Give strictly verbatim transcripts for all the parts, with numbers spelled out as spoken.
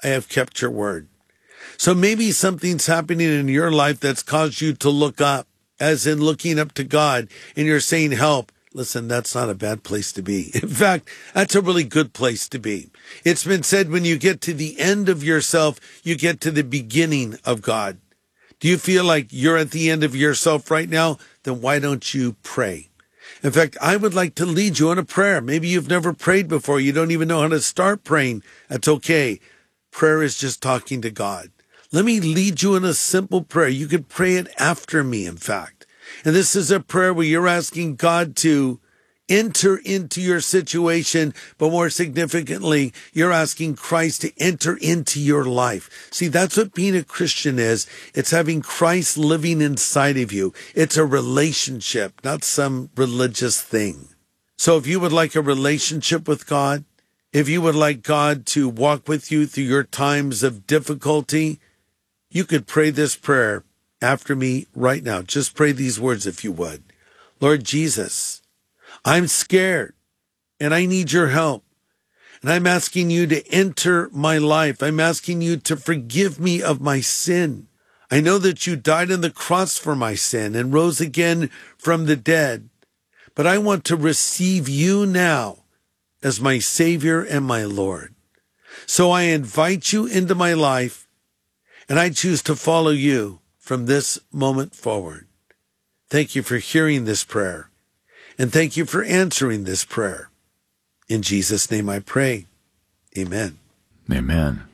I have kept your word. So maybe something's happening in your life that's caused you to look up, as in looking up to God, and you're saying, help. Listen, that's not a bad place to be. In fact, that's a really good place to be. It's been said when you get to the end of yourself, you get to the beginning of God. Do you feel like you're at the end of yourself right now? Then why don't you pray? In fact, I would like to lead you in a prayer. Maybe you've never prayed before. You don't even know how to start praying. That's okay. Prayer is just talking to God. Let me lead you in a simple prayer. You could pray it after me, in fact. And this is a prayer where you're asking God to enter into your situation, but more significantly, you're asking Christ to enter into your life. See, that's what being a Christian is. It's having Christ living inside of you. It's a relationship, not some religious thing. So if you would like a relationship with God, if you would like God to walk with you through your times of difficulty, you could pray this prayer after me right now. Just pray these words if you would. Lord Jesus, I'm scared and I need your help. And I'm asking you to enter my life. I'm asking you to forgive me of my sin. I know that you died on the cross for my sin and rose again from the dead. But I want to receive you now as my Savior and my Lord. So I invite you into my life and I choose to follow you from this moment forward. Thank you for hearing this prayer, and thank you for answering this prayer. In Jesus' name I pray. Amen. Amen.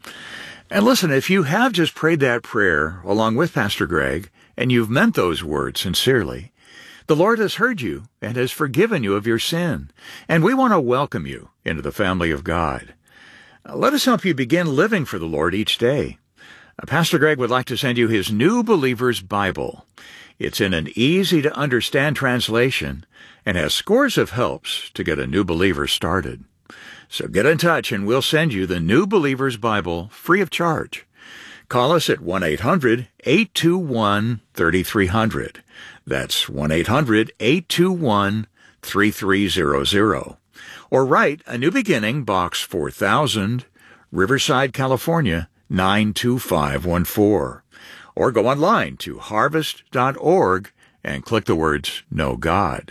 And listen, if you have just prayed that prayer along with Pastor Greg, and you've meant those words sincerely, the Lord has heard you and has forgiven you of your sin, and we want to welcome you into the family of God. Let us help you begin living for the Lord each day. Pastor Greg would like to send you his New Believer's Bible. It's in an easy-to-understand translation and has scores of helps to get a new believer started. So get in touch and we'll send you the New Believer's Bible free of charge. Call us at one eight hundred, eight two one, three three zero zero. That's one eight hundred, eight two one, three three zero zero. Or write A New Beginning, Box four thousand, Riverside, California, nine two five one four. Or go online to harvest dot org and click the words Know God.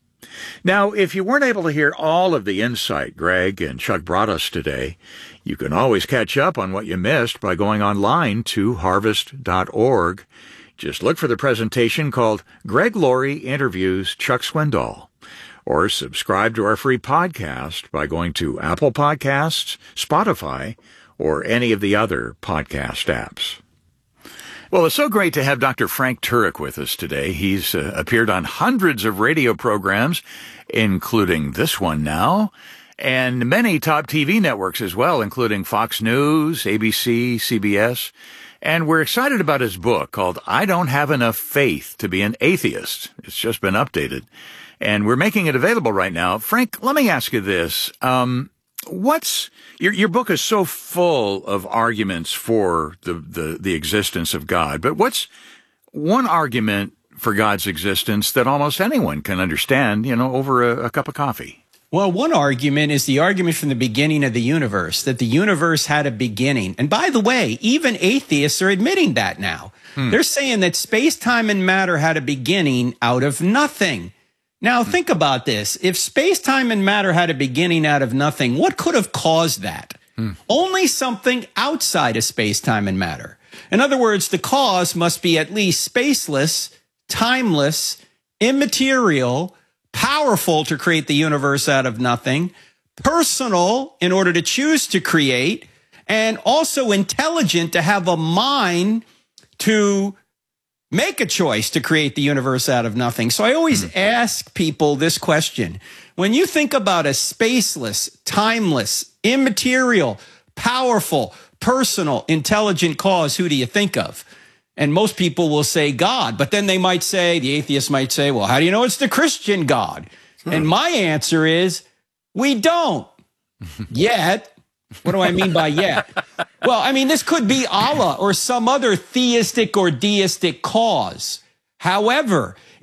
Now, if you weren't able to hear all of the insight Greg and Chuck brought us today, you can always catch up on what you missed by going online to harvest dot org. Just look for the presentation called Greg Laurie Interviews Chuck Swindoll. Or subscribe to our free podcast by going to Apple Podcasts, Spotify, or any of the other podcast apps. Well, it's so great to have Doctor Frank Turek with us today. He's uh, appeared on hundreds of radio programs, including this one now, and many top T V networks as well, including Fox News, A B C, C B S. And we're excited about his book called I Don't Have Enough Faith to Be an Atheist. It's just been updated. And we're making it available right now. Frank, let me ask you this. Um, what's your your book is so full of arguments for the, the, the existence of God, but what's one argument for God's existence that almost anyone can understand, you know, over a, a cup of coffee? Well, one argument is the argument from the beginning of the universe, that the universe had a beginning. And by the way, even atheists are admitting that now. Hmm. They're saying that space, time, and matter had a beginning out of nothing. Now, hmm. think about this. If space, time, and matter had a beginning out of nothing, what could have caused that? Hmm. Only something outside of space, time, and matter. In other words, the cause must be at least spaceless, timeless, immaterial, powerful to create the universe out of nothing, personal in order to choose to create, and also intelligent to have a mind to make a choice to create the universe out of nothing. So I always mm. ask people this question. When you think about a spaceless, timeless, immaterial, powerful, personal, intelligent cause, who do you think of? And most people will say God, but then they might say, the atheist might say, well, how do you know it's the Christian God? Hmm. And my answer is, we don't yet. What do I mean by yet? Well, I mean, this could be Allah or some other theistic or deistic cause. However,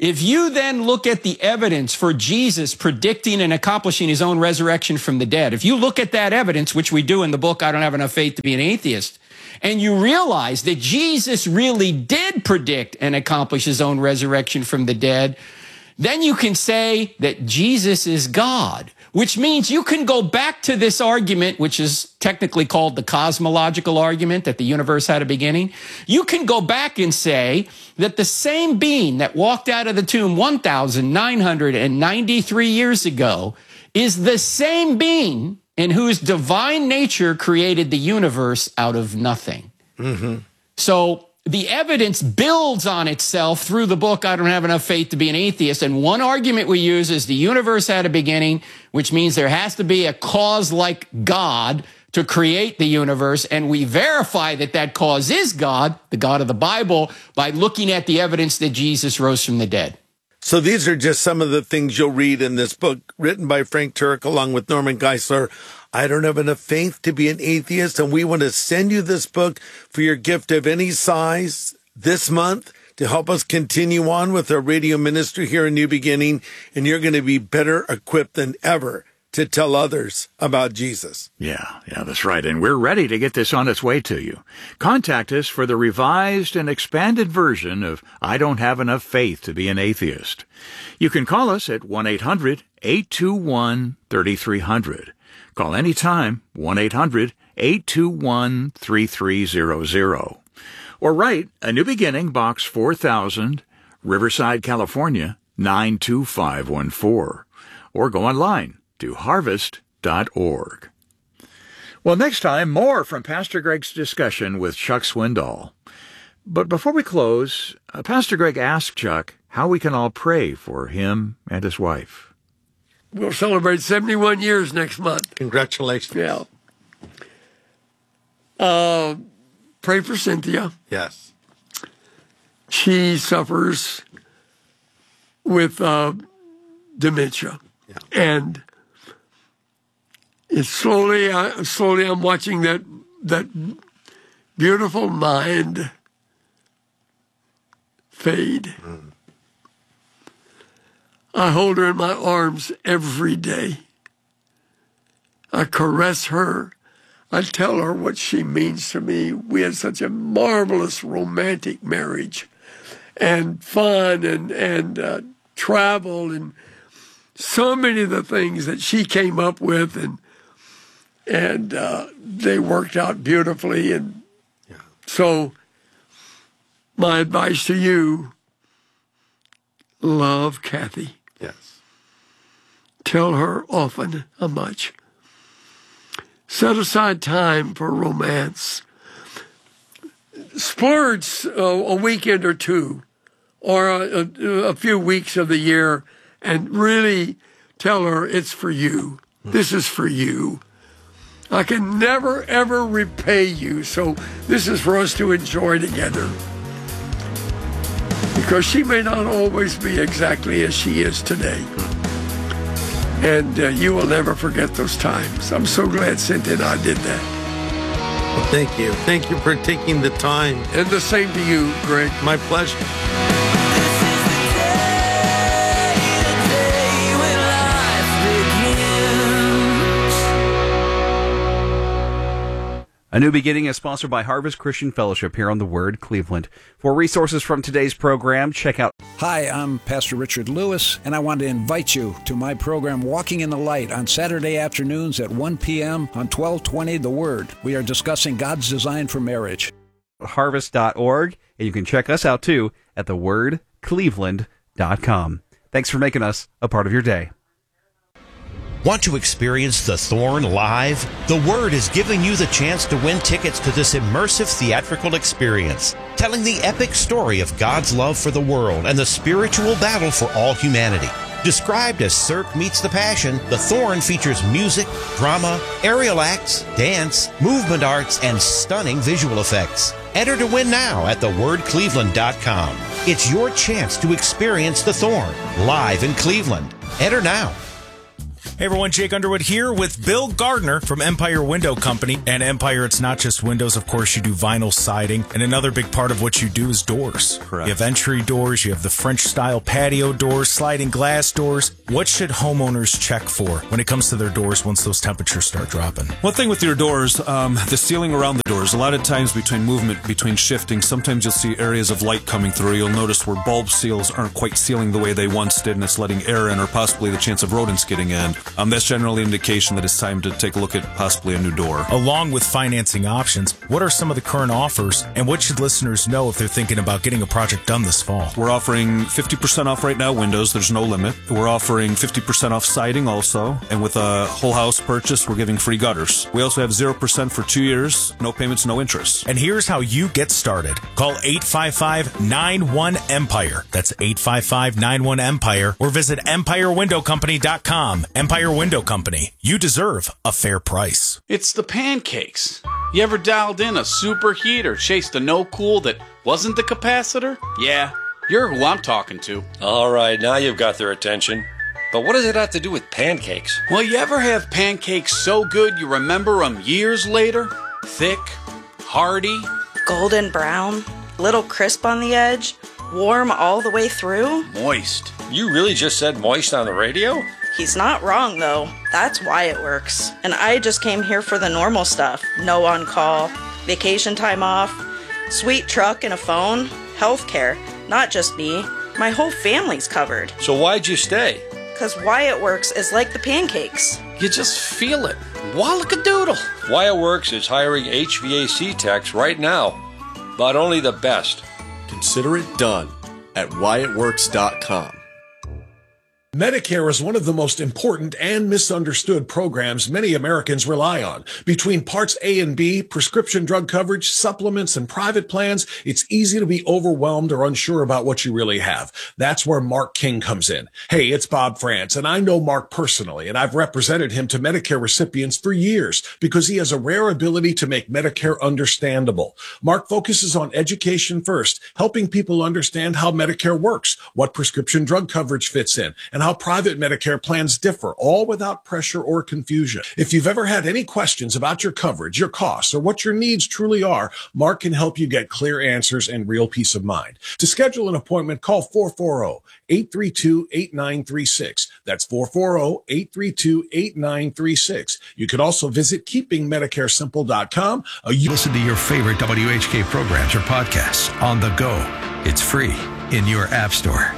If you then look at the evidence for Jesus predicting and accomplishing his own resurrection from the dead, if you look at that evidence, which we do in the book, I Don't Have Enough Faith to Be an Atheist, and you realize that Jesus really did predict and accomplish his own resurrection from the dead, then you can say that Jesus is God, which means you can go back to this argument, which is technically called the cosmological argument, that the universe had a beginning. You can go back and say that the same being that walked out of the tomb one thousand nine hundred ninety-three years ago is the same being in whose divine nature created the universe out of nothing. Mm-hmm. So the evidence builds on itself through the book, I Don't Have Enough Faith to Be an Atheist. And one argument we use is the universe had a beginning, which means there has to be a cause like God to create the universe. And we verify that that cause is God, the God of the Bible, by looking at the evidence that Jesus rose from the dead. So these are just some of the things you'll read in this book written by Frank Turek along with Norman Geisler. I Don't Have Enough Faith to Be an Atheist, and we want to send you this book for your gift of any size this month to help us continue on with our radio ministry here in New Beginning, and you're going to be better equipped than ever to tell others about Jesus. Yeah, yeah, that's right. And we're ready to get this on its way to you. Contact us for the revised and expanded version of I Don't Have Enough Faith to Be an Atheist. You can call us at one eight hundred eight two one three three zero zero. Call anytime, one eight hundred eight two one three three zero zero. Or write A New Beginning, Box four thousand, Riverside, California, nine two five one four. Or go online to harvest dot org. Well, next time, more from Pastor Greg's discussion with Chuck Swindoll. But before we close, uh, Pastor Greg asked Chuck how we can all pray for him and his wife. We'll celebrate seventy-one years next month. Congratulations. Yeah. Uh, pray for Cynthia. Yes. She suffers with uh, dementia. Yeah. And it's slowly, uh, slowly I'm watching that that beautiful mind fade. Mm. I hold her in my arms every day. I caress her. I tell her what she means to me. We had such a marvelous romantic marriage, and fun and, and uh, travel and so many of the things that she came up with, and and uh, they worked out beautifully. And yeah. So my advice to you, love Kathy. Yes. Tell her often how much. Set aside time for romance. Splurge uh, a weekend or two or a, a, a few weeks of the year and really tell her it's for you. This is for you. I can never, ever repay you, so this is for us to enjoy together. Because she may not always be exactly as she is today. And uh, you will never forget those times. I'm so glad Cynthia and I did that. Well, thank you. Thank you for taking the time. And the same to you, Greg. My pleasure. A New Beginning is sponsored by Harvest Christian Fellowship here on The Word, Cleveland. For resources from today's program, check out... Hi, I'm Pastor Richard Lewis, and I want to invite you to my program, Walking in the Light, on Saturday afternoons at one p.m. on twelve twenty The Word. We are discussing God's design for marriage. harvest dot org, and you can check us out, too, at the word cleveland dot com. Thanks for making us a part of your day. Want to experience The Thorn live? The Word is giving you the chance to win tickets to this immersive theatrical experience, telling the epic story of God's love for the world and the spiritual battle for all humanity. Described as Cirque meets the Passion, The Thorn features music, drama, aerial acts, dance, movement arts, and stunning visual effects. Enter to win now at the word cleveland dot com. It's your chance to experience The Thorn live in Cleveland. Enter now. Hey everyone, Jake Underwood here with Bill Gardner from Empire Window Company. And Empire, it's not just windows, of course, you do vinyl siding. And another big part of what you do is doors. Correct. You have entry doors, you have the French-style patio doors, sliding glass doors. What should homeowners check for when it comes to their doors once those temperatures start dropping? One thing with your doors, um, the sealing around the doors. A lot of times between movement, between shifting, sometimes you'll see areas of light coming through. You'll notice where bulb seals aren't quite sealing the way they once did, and it's letting air in or possibly the chance of rodents getting in. Um, that's generally an indication that it's time to take a look at possibly a new door. Along with financing options, what are some of the current offers, and what should listeners know if they're thinking about getting a project done this fall? We're offering fifty percent off right now windows. There's no limit. We're offering fifty percent off siding also, and with a whole house purchase, we're giving free gutters. We also have zero percent for two years, no payments, no interest. And here's how you get started. Call eight five five, nine one, EMPIRE. That's eight five five, nine one, EMPIRE, or visit empire window company dot com. Empire Window Company. You deserve a fair price. It's the pancakes. You ever dialed in a superheat or chased a no-cool that wasn't the capacitor? Yeah, you're who I'm talking to. All right, now you've got their attention. But what does it have to do with pancakes? Well, you ever have pancakes so good you remember them years later? Thick, hearty, golden brown, little crisp on the edge, warm all the way through. Moist. You really just said moist on the radio? He's not wrong, though. That's why it works. And I just came here for the normal stuff. No on-call, vacation time off, sweet truck and a phone, healthcare. Not just me. My whole family's covered. So why'd you stay? Because Wyatt Works is like the pancakes. You just feel it. Wallakadoodle. Wyatt Works is hiring H V A C techs right now, but only the best. Consider it done at wyatt works dot com. Medicare is one of the most important and misunderstood programs many Americans rely on. Between Parts A and B, prescription drug coverage, supplements, and private plans, it's easy to be overwhelmed or unsure about what you really have. That's where Mark King comes in. Hey, it's Bob France, and I know Mark personally, and I've represented him to Medicare recipients for years because he has a rare ability to make Medicare understandable. Mark focuses on education first, helping people understand how Medicare works, what prescription drug coverage fits in, and how private Medicare plans differ, all without pressure or confusion. If you've ever had any questions about your coverage, your costs, or what your needs truly are, Mark can help you get clear answers and real peace of mind. To schedule an appointment, call four four zero, eight three two, eight nine three six. That's four four zero, eight three two, eight nine three six. You can also visit keeping medicare simple dot com. You listen to your favorite W H K programs or podcasts on the go. It's free in your app store.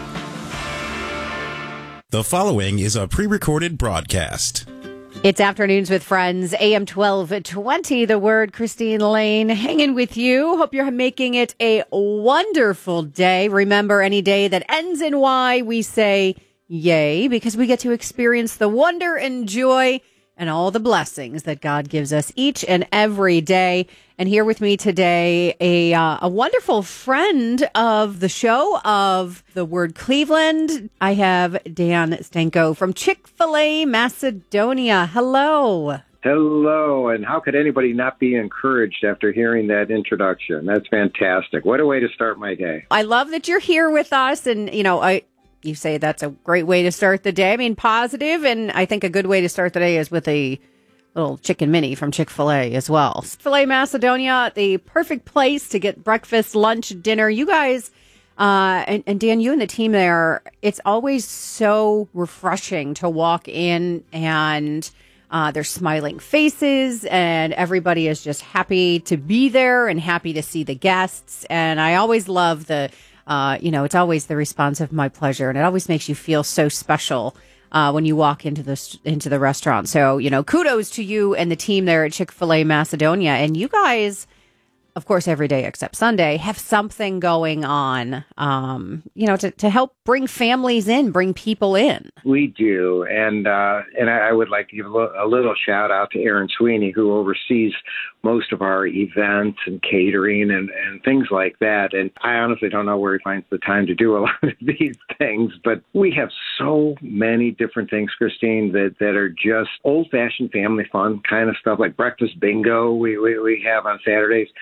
The following is a pre-recorded broadcast. It's Afternoons with Friends, A M twelve twenty, The Word. Christine Lane hanging with you. Hope you're making it a wonderful day. Remember, any day that ends in Y, we say yay, because we get to experience the wonder and joy and all the blessings that God gives us each and every day. And here with me today, a uh, a wonderful friend of the show, of The Word Cleveland. I have Dan Stanko from Chick-fil-A Macedonia. Hello. Hello, and how could anybody not be encouraged after hearing that introduction? That's fantastic. What a way to start my day. I love that you're here with us, and, you know, I... You say that's a great way to start the day. I mean, positive, and I think a good way to start the day is with a little chicken mini from Chick-fil-A as well. Chick-fil-A Macedonia, the perfect place to get breakfast, lunch, dinner. You guys, uh, and, and Dan, you and the team there, it's always so refreshing to walk in and uh, there's smiling faces and everybody is just happy to be there and happy to see the guests. And I always love the... Uh, you know, it's always the response of my pleasure, and it always makes you feel so special uh, when you walk into the into the restaurant. So, you know, kudos to you and the team there at Chick-fil-A Macedonia. And you guys, of course, every day except Sunday, have something going on, um, you know, to, to help bring families in, bring people in. We do. And uh, and I would like to give a little shout out to Aaron Sweeney, who oversees most of our events and catering and, and things like that. And I honestly don't know where he finds the time to do a lot of these things, but we have so many different things, Christine, that, that are just old-fashioned family fun kind of stuff, like breakfast bingo we, we, we have on Saturdays.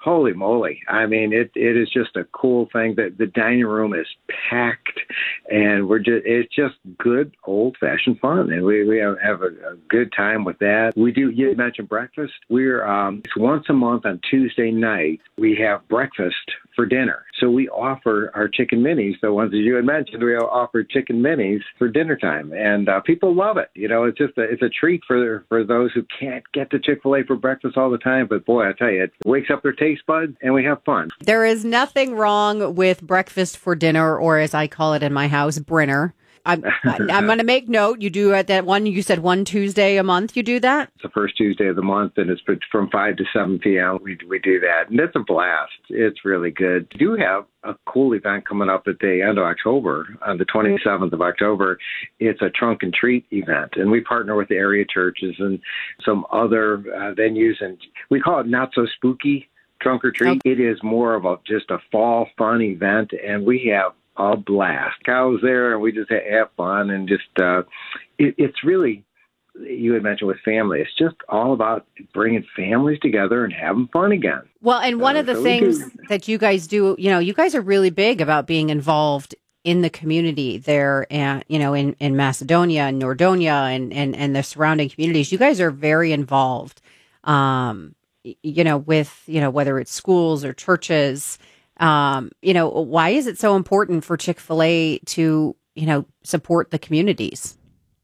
Holy moly. I mean, it, it is just a cool thing that the dining room is packed and we're just, it's just good old fashioned fun. And we, we have, have a, a good time with that. We do, you mentioned breakfast. We're, um, it's once a month on Tuesday night, we have breakfast for dinner. So we offer our chicken minis, the ones that you had mentioned, we offer chicken minis for dinner time. And uh, people love it. You know, it's just a, it's a treat for, for those who can't get to Chick-fil-A for breakfast all the time. But boy, I tell you, it wakes up their taste buds and we have fun. There is nothing wrong with breakfast for dinner, or as I call it in my house, Brinner. I'm, I'm going to make note. You do at that one, you said one Tuesday a month, you do that? It's the first Tuesday of the month, and it's from five to seven p.m. We, we do that, and it's a blast. It's really good. We do have a cool event coming up at the end of October, on the twenty-seventh of October. It's a trunk and treat event, and we partner with the area churches and some other uh, venues, and we call it Not So Spooky Trunk or Treat. Okay. It is more of a just a fall fun event, and we have a blast. Cows there, and we just have fun, and just uh, it, it's really, you had mentioned with family, it's just all about bringing families together and having fun again. Well, and one uh, of the so things that you guys do, you know, you guys are really big about being involved in the community there, and you know, in, in Macedonia and Nordonia and, and, and the surrounding communities. You guys are very involved, um, you know, with, you know, whether it's schools or churches. Um, you know, why is it so important for Chick-fil-A to, you know, support the communities?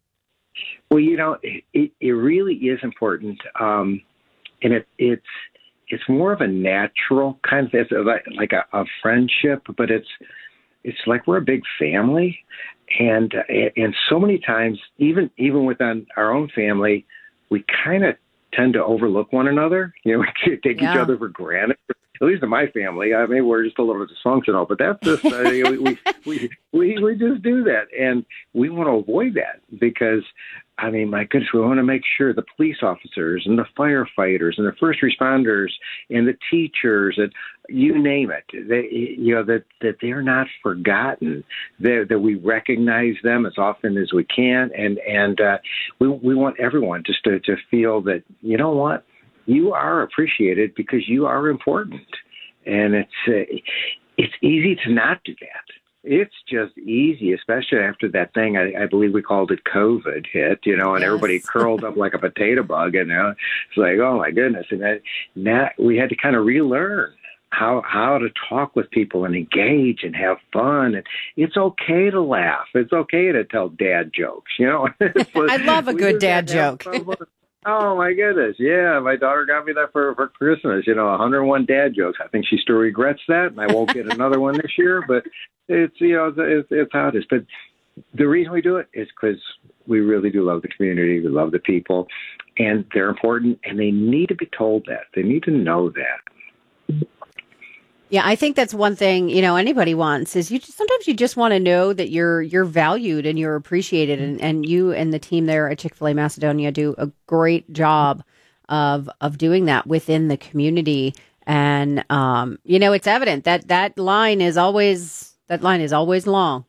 Well, you know, it, it really is important. Um, and it, it's, it's more of a natural kind of, it's like, like a, a friendship, but it's, it's like we're a big family. And, and so many times, even, even within our own family, we kind of tend to overlook one another. You know, we take yeah. each other for granted. At least in my family, I mean, we're just a little dysfunctional, but that's just, uh, we, we, we, we, we just do that. And we want to avoid that because, I mean, my goodness, we want to make sure the police officers and the firefighters and the first responders and the teachers and you name it, they, you know, that, that they're not forgotten, that, that we recognize them as often as we can. And, and uh, we, we want everyone just to, to feel that, you know what? You are appreciated because you are important, and it's uh, it's easy to not do that. It's just easy, especially after that thing I, I believe we called it COVID hit, you know, and yes. everybody curled up like a potato bug, and you know, it's like, oh my goodness, and that, that we had to kind of relearn how how to talk with people and engage and have fun, and it's okay to laugh. It's okay to tell dad jokes, you know. I love a good dad joke. Oh, my goodness. Yeah, my daughter got me that for, for Christmas, you know, one hundred one dad jokes. I think she still regrets that, and I won't get another one this year, but it's, you know, it's, it's how it is. But the reason we do it is because we really do love the community. We love the people, and they're important, and they need to be told that. They need to know that. Yeah, I think that's one thing, you know, anybody wants is you just, sometimes you just want to know that you're you're valued and you're appreciated. And, and you and the team there at Chick-fil-A Macedonia do a great job of of doing that within the community. And, um, you know, it's evident that that line is always that line is always long.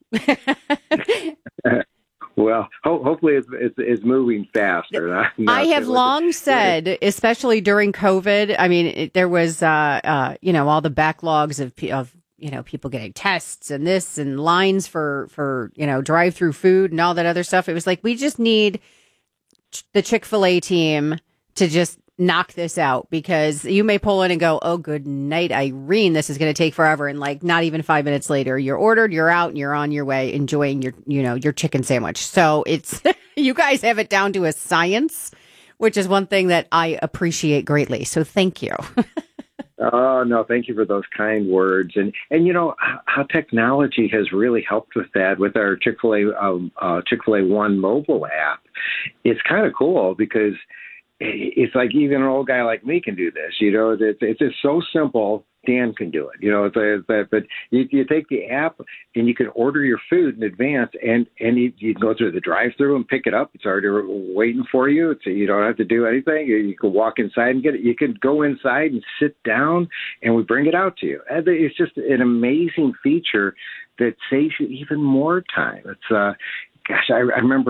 Well, ho- hopefully it's, it's, it's moving faster. Not, not I have long said, especially during COVID, I mean, it, there was, uh, uh, you know, all the backlogs of, of, you know, people getting tests and this and lines for, for, you know, drive-through food and all that other stuff. It was like, we just need ch- the Chick-fil-A team to just knock this out, because you may pull in and go, oh, good night, Irene, this is going to take forever. And like not even five minutes later, you're ordered, you're out, and you're on your way enjoying your, you know, your chicken sandwich. So it's, you guys have it down to a science, which is one thing that I appreciate greatly. So thank you. Oh, no, thank you for those kind words. And, and you know, how technology has really helped with that with our Chick-fil-A, um, uh, Chick-fil-A One mobile app. It's kind of cool because it's like even an old guy like me can do this, you know. It's, it's just so simple. Dan can do it, you know. It's, it's, but you, you take the app and you can order your food in advance, and and you, you can go through the drive-through and pick it up. It's already waiting for you. It's, you don't have to do anything. You, you can walk inside and get it. You can go inside and sit down, and we bring it out to you. And it's just an amazing feature that saves you even more time. It's uh, gosh, I, I remember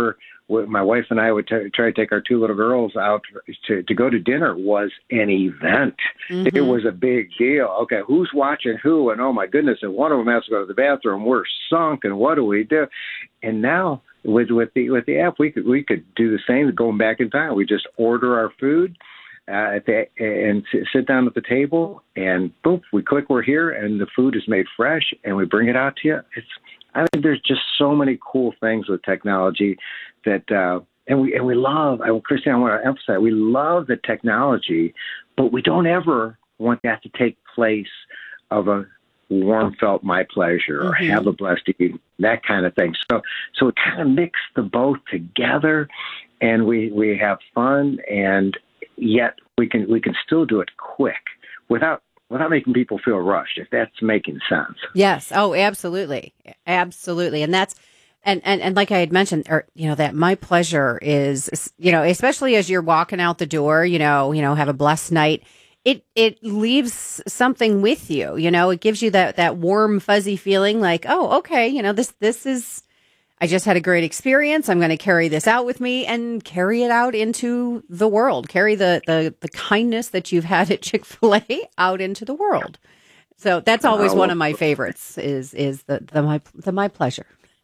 my wife and I would t- try to take our two little girls out to, to go to dinner was an event. Mm-hmm. It was a big deal. Okay, who's watching who? And oh my goodness, and one of them has to go to the bathroom. We're sunk, and what do we do? And now with with the with the app, we could we could do the same, going back in time. We just order our food uh, at the, and sit down at the table, and boom, we click we're here, and the food is made fresh, and we bring it out to you. It's I think there's just so many cool things with technology that, uh, and we and we love. I, Christine, I want to emphasize, we love the technology, but we don't ever want that to take place of a warm felt my pleasure or Mm-hmm. have a blessed evening, that kind of thing. So, so we kind of mix the both together, and we we have fun, and yet we can we can still do it quick without. without making people feel rushed, if that's making sense. Yes. Oh, absolutely. Absolutely. And that's, and, and, and like I had mentioned, or, you know, that my pleasure is, you know, especially as you're walking out the door, you know, you know, have a blessed night. It, it leaves something with you, you know, it gives you that, that warm, fuzzy feeling like, oh, okay, you know, this, this is, I just had a great experience. I'm going to carry this out with me and carry it out into the world. Carry the, the, the kindness that you've had at Chick-fil-A out into the world. So that's always uh, one of my favorites is, is the, the, my, the my pleasure.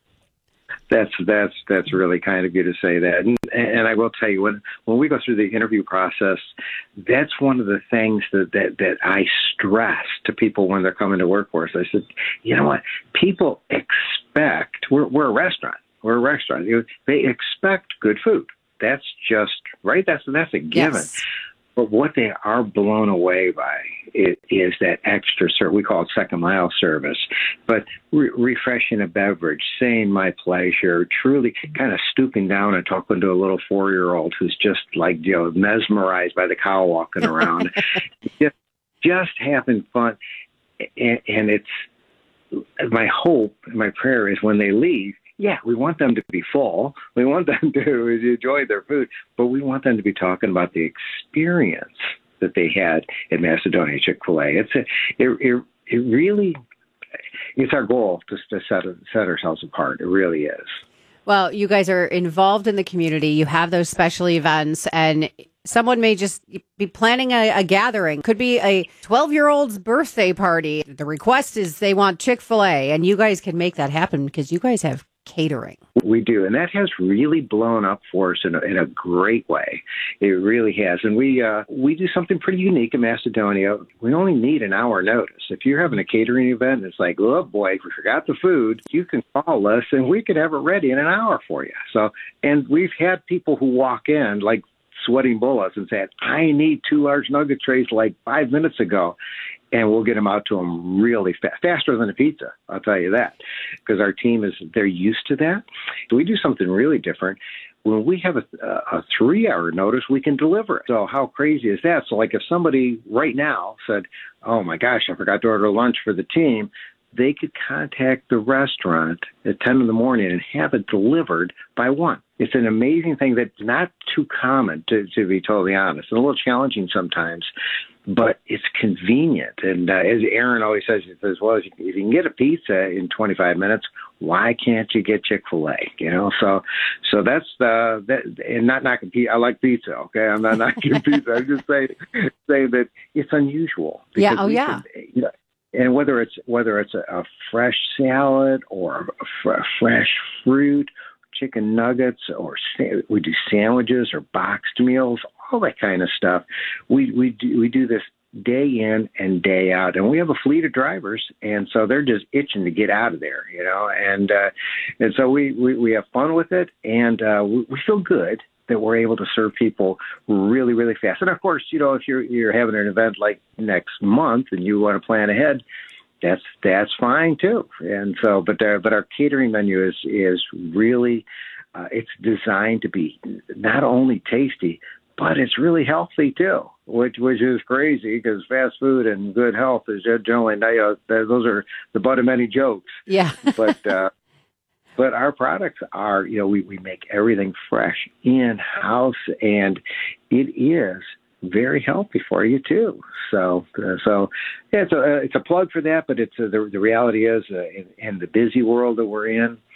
That's, that's, that's really kind of you to say that. And, and I will tell you, when, when we go through the interview process, that's one of the things that, that, that I stress to people when they're coming to work for us. I said, you know what? People expect, we're, we're a restaurant. We're a restaurant. You know, they expect good food. That's just, right? That's, that's a given. Yes. But what they are blown away by is, is that extra service. We call it second mile service. But re- refreshing a beverage, saying my pleasure, truly kind of stooping down and talking to a little four-year-old who's just like, you know, mesmerized by the cow walking around. just, just having fun. And, and it's my hope, my prayer is when they leave, yeah, we want them to be full. We want them to enjoy their food, but we want them to be talking about the experience that they had at Macedonia Chick-fil-A. It's a, it, it, it really, it's our goal to, to set, set ourselves apart. It really is. Well, you guys are involved in the community. You have those special events, and someone may just be planning a, a gathering. Could be a twelve-year-old's birthday party. The request is they want Chick-fil-A, and you guys can make that happen because you guys have catering. We do, and that has really blown up for us in a, in a great way. It really has, and we uh, we do something pretty unique in Macedonia. We only need an hour notice. If you're having a catering event, and it's like, oh boy, we forgot the food. You can call us, and we could have it ready in an hour for you. So, and we've had people who walk in like sweating bullets and said, I need two large nugget trays like five minutes ago. And we'll get them out to them really fast, faster than a pizza, I'll tell you that, because our team is, they're used to that. We do something really different. When we have a, a three-hour notice, we can deliver it. So how crazy is that? So like if somebody right now said, oh my gosh, I forgot to order lunch for the team, they could contact the restaurant at ten in the morning and have it delivered by one. It's an amazing thing that's not too common, to, to be totally honest. It's a little challenging sometimes, but it's convenient. And uh, as Aaron always says, he says, well, if you, if you can get a pizza in twenty-five minutes, why can't you get Chick-fil-A? You know, so so that's the, that, and not knocking pizza. I like pizza, okay? I'm not knocking pizza. I'm just saying, saying that it's unusual. Yeah, oh yeah. Can, you know, and whether it's whether it's a, a fresh salad or a fr- fresh fruit, chicken nuggets, or sa- we do sandwiches or boxed meals, all that kind of stuff. We we do we do this day in and day out, and we have a fleet of drivers, and so they're just itching to get out of there, you know. And uh, and so we, we we have fun with it, and uh, we, we feel good that we're able to serve people really, really fast. And of course, you know, if you're you're having an event like next month and you want to plan ahead, that's that's fine too. And so, but uh, but our catering menu is is really uh, it's designed to be not only tasty, but it's really healthy too, which which is crazy because fast food and good health is generally uh, those are the butt of many jokes. Yeah, but. Uh, But our products are, you know, we, we make everything fresh in-house, and it is very healthy for you, too. So, uh, so yeah, it's a, it's a plug for that, but it's a, the, the reality is uh, in, in the busy world that we're in,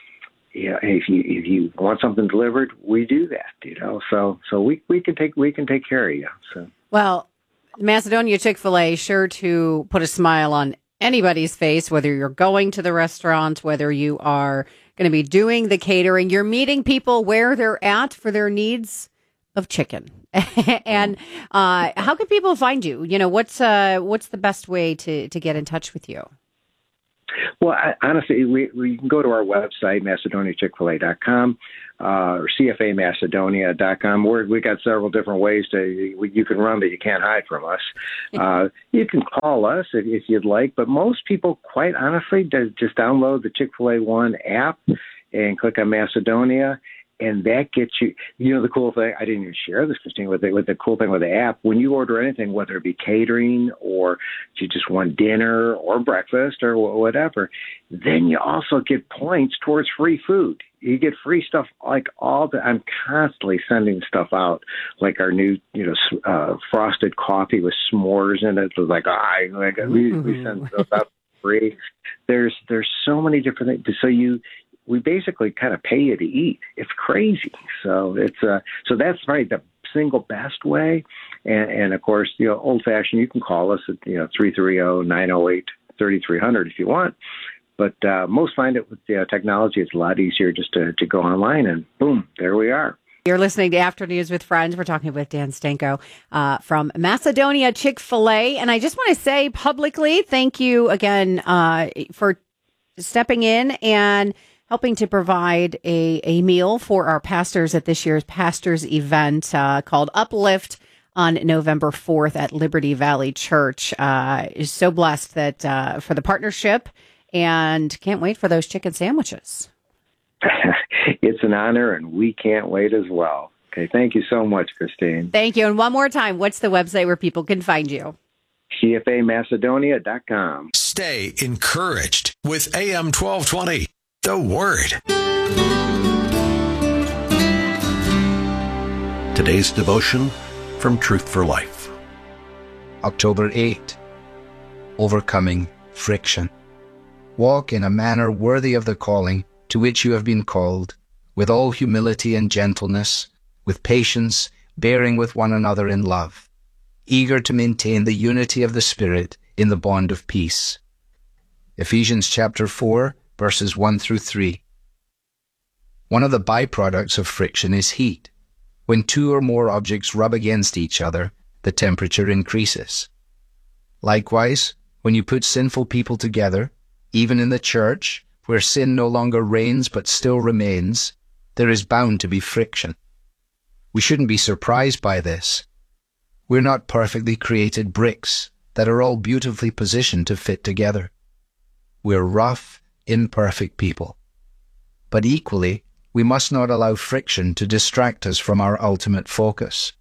yeah, if you if you want something delivered, we do that, you know. So so we, we can take we can take care of you. So well, Macedonia Chick-fil-A sure to put a smile on anybody's face, whether you're going to the restaurant, whether you are going to be doing the catering, you're meeting people where they're at for their needs of chicken. And uh, how can people find you? You know, what's uh, what's the best way to to get in touch with you? Well, I, honestly, we, we can go to our website, Macedonia Chick Fil A dot com uh, or C F A Macedonia dot com. We're, we got several different ways to you can run, but you can't hide from us. Uh, you can call us if, if you'd like, but most people, quite honestly, just download the Chick-fil-A One app and click on Macedonia. And that gets you, you know, the cool thing, I didn't even share this, Christine, with the, with the cool thing with the app, when you order anything, whether it be catering or you just want dinner or breakfast or whatever, then you also get points towards free food. You get free stuff like all the, I'm constantly sending stuff out, like our new, you know, uh, frosted coffee with s'mores in it. It was like, oh, I, like we, we send stuff out free. There's, there's so many different things. So you, we basically kind of pay you to eat. It's crazy. So it's uh, so that's probably the single best way. And, and of course, you know, old fashioned, you can call us at, you know, three three zero, nine zero eight, three three zero zero if you want. But uh, most find it with the uh, technology, it's a lot easier just to, to go online and boom, there we are. You're listening to Afternoons with Friends. We're talking with Dan Stanko uh, from Macedonia Chick-fil-A. And I just want to say publicly, thank you again uh, for stepping in and helping to provide a, a meal for our pastors at this year's pastors event uh, called Uplift on November fourth at Liberty Valley Church. Uh, is so blessed that uh, for the partnership and can't wait for those chicken sandwiches. It's an honor and we can't wait as well. Okay, thank you so much, Christine. Thank you. And one more time, what's the website where people can find you? C F A Macedonia dot com. Stay encouraged with A M twelve twenty. The Word. Today's devotion from Truth for Life. October eighth. Overcoming friction. Walk in a manner worthy of the calling to which you have been called, with all humility and gentleness, with patience, bearing with one another in love, eager to maintain the unity of the Spirit in the bond of peace. Ephesians chapter four, verses one through three. One of the byproducts of friction is heat. When two or more objects rub against each other, the temperature increases. Likewise, when you put sinful people together, even in the church, where sin no longer reigns but still remains, there is bound to be friction. We shouldn't be surprised by this. We're not perfectly created bricks that are all beautifully positioned to fit together. We're rough, imperfect people. But equally, we must not allow friction to distract us from our ultimate focus.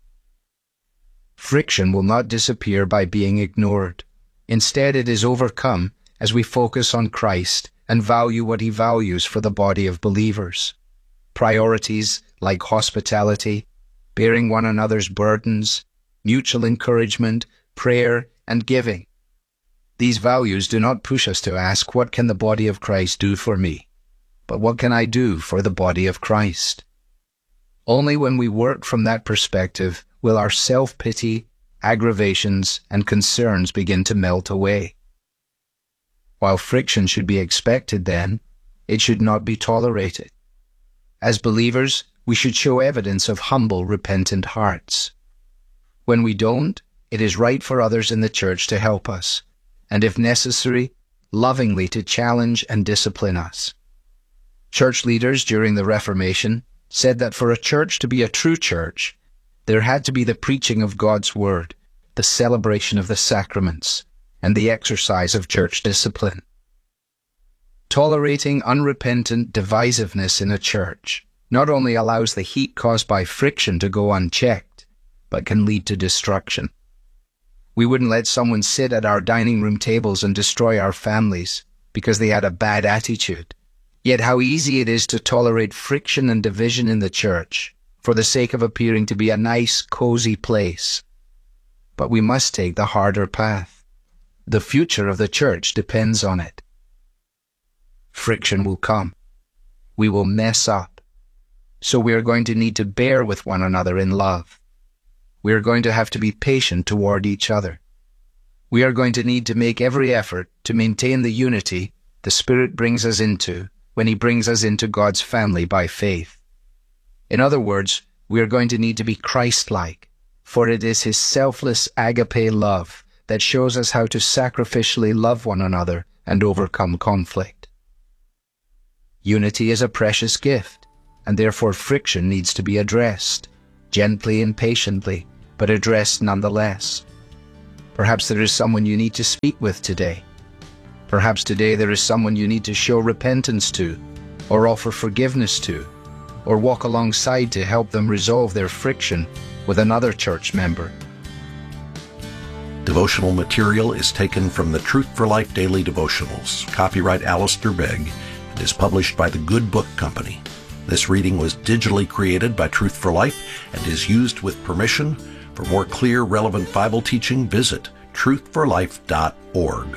Friction will not disappear by being ignored. Instead, it is overcome as we focus on Christ and value what He values for the body of believers. Priorities like hospitality, bearing one another's burdens, mutual encouragement, prayer, and giving. These values do not push us to ask, what can the body of Christ do for me? But what can I do for the body of Christ? Only when we work from that perspective will our self-pity, aggravations, and concerns begin to melt away. While friction should be expected then, it should not be tolerated. As believers, we should show evidence of humble, repentant hearts. When we don't, it is right for others in the church to help us, and if necessary, lovingly to challenge and discipline us. Church leaders during the Reformation said that for a church to be a true church, there had to be the preaching of God's Word, the celebration of the sacraments, and the exercise of church discipline. Tolerating unrepentant divisiveness in a church not only allows the heat caused by friction to go unchecked, but can lead to destruction. We wouldn't let someone sit at our dining room tables and destroy our families because they had a bad attitude. Yet how easy it is to tolerate friction and division in the church for the sake of appearing to be a nice, cozy place. But we must take the harder path. The future of the church depends on it. Friction will come. we will mess up. So we are going to need to bear with one another in love. We are going to have to be patient toward each other. We are going to need to make every effort to maintain the unity the Spirit brings us into when He brings us into God's family by faith. In other words, we are going to need to be Christ-like, for it is His selfless agape love that shows us how to sacrificially love one another and overcome conflict. Unity is a precious gift, and therefore friction needs to be addressed, gently and patiently, but addressed nonetheless. Perhaps there is someone you need to speak with today. Perhaps today there is someone you need to show repentance to, or offer forgiveness to, or walk alongside to help them resolve their friction with another church member. Devotional material is taken from the Truth for Life Daily Devotionals, copyright Alistair Begg, and is published by the Good Book Company. This reading was digitally created by Truth for Life and is used with permission. For more clear, relevant Bible teaching, visit truth for life dot org.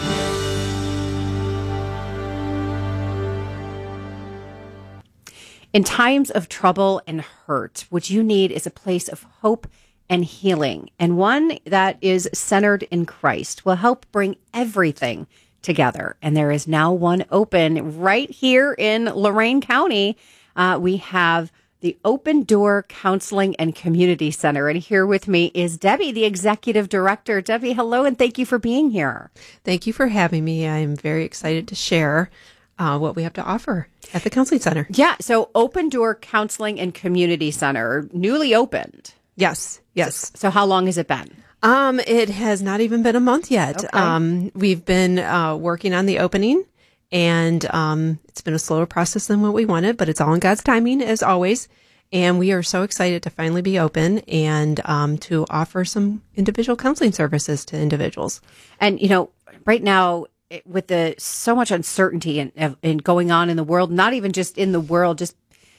In times of trouble and hurt, what you need is a place of hope and healing, and one that is centered in Christ will help bring everything together. And there is now one open right here in Lorain County. Uh, we have the Open Door Counseling and Community Center. And here with me is Debbie, the Executive Director. Debbie, hello, and thank you for being here. Thank you for having me. I'm very excited to share uh, what we have to offer at the Counseling Center. Yeah, so Open Door Counseling and Community Center, newly opened. Yes, yes. So, so how long has it been? Um, it has not even been a month yet. Okay. Um, we've been uh, working on the opening. And um, it's been a slower process than what we wanted, but it's all in God's timing, as always. And we are so excited to finally be open and um, to offer some individual counseling services to individuals. And, you know, right now, it, with the so much uncertainty and, and going on in the world, not even just in the world, just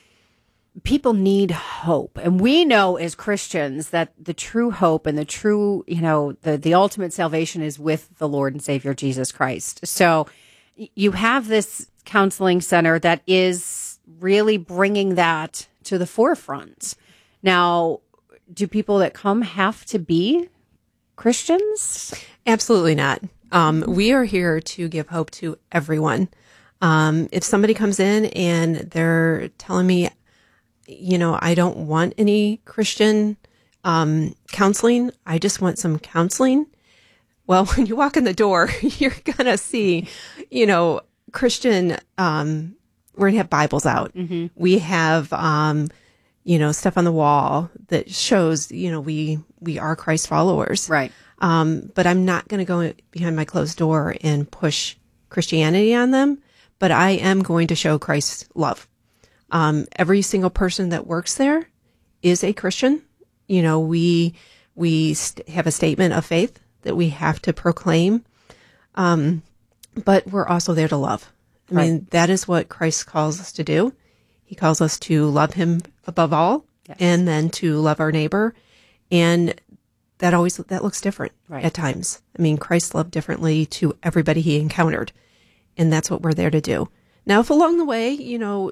people need hope. And we know as Christians that the true hope and the true, you know, the, the ultimate salvation is with the Lord and Savior, Jesus Christ. So you have this counseling center that is really bringing that to the forefront. Now, do people that come have to be Christians? Absolutely not. Um, we are here to give hope to everyone. Um, if somebody comes in and they're telling me, you know, I don't want any Christian um, counseling, I just want some counseling. Well, when you walk in the door, you're going to see, you know, Christian, um, we're going to have Bibles out. Mm-hmm. We have, um, you know, stuff on the wall that shows, you know, we, we are Christ followers. Right. Um, but I'm not going to go behind my closed door and push Christianity on them, but I am going to show Christ's love. Um, every single person that works there is a Christian. You know, we, we st- have a statement of faith that we have to proclaim. Um, but we're also there to love. I Right. mean, that is what Christ calls us to do. He calls us to love him above all, yes. and then to love our neighbor. And that always, that looks different Right. at times. I mean, Christ loved differently to everybody he encountered. And that's what we're there to do. Now, if along the way, you know,